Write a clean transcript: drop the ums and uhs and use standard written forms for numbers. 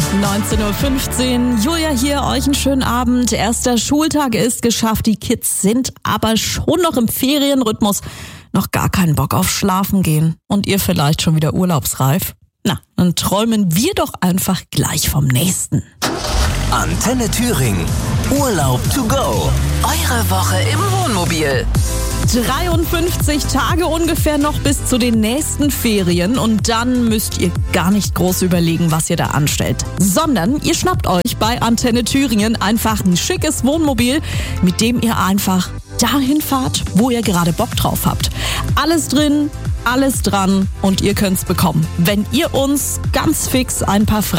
19:15 Uhr, Julia hier, euch einen schönen Abend. Erster Schultag ist geschafft, die Kids sind aber schon noch im Ferienrhythmus, noch gar keinen Bock auf Schlafen gehen. Und ihr vielleicht schon wieder urlaubsreif? Na, dann träumen wir doch einfach gleich vom nächsten. Antenne Thüringen. Urlaub to go. Eure Woche im Wohnmobil. 53 Tage ungefähr noch bis zu den nächsten Ferien und dann müsst ihr gar nicht groß überlegen, was ihr da anstellt, sondern ihr schnappt euch bei Antenne Thüringen einfach ein schickes Wohnmobil, mit dem ihr einfach dahin fahrt, wo ihr gerade Bock drauf habt. Alles drin, alles dran und ihr könnt's bekommen, wenn ihr uns ganz fix ein paar